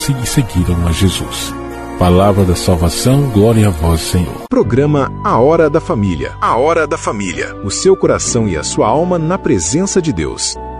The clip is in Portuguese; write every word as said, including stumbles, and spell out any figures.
e seguiram a Jesus. Palavra da salvação, glória a vós, Senhor. Programa A Hora da Família. A Hora da Família. O seu coração e a sua alma na presença de Deus.